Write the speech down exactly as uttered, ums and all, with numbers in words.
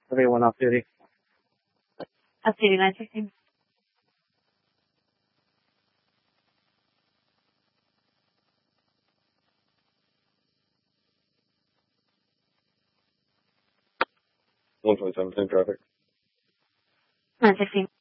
three one off duty. Off duty, nine sixteen. one twenty-seven, same traffic. nine sixteen.